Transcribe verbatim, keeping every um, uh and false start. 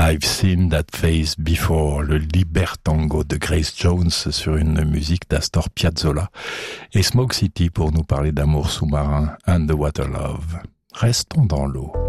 I've Seen That Face Before, le Libertango de Grace Jones sur une musique d'Astor Piazzolla, et Smoke City pour nous parler d'amour sous-marin and the Water Love. Restons dans l'eau.